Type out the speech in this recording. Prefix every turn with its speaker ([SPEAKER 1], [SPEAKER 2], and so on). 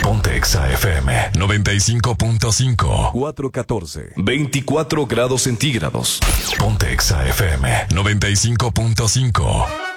[SPEAKER 1] Ponte Exa FM 95.5.
[SPEAKER 2] 414. 24 grados centígrados.
[SPEAKER 1] Ponte Exa FM 95.5.